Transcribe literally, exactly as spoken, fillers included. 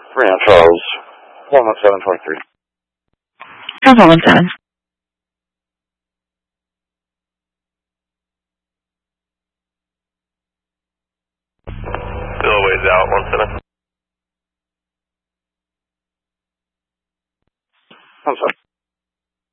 Three on Charles, one one seven twenty three. Charles one one seven. Still a ways out, one seven. One seven.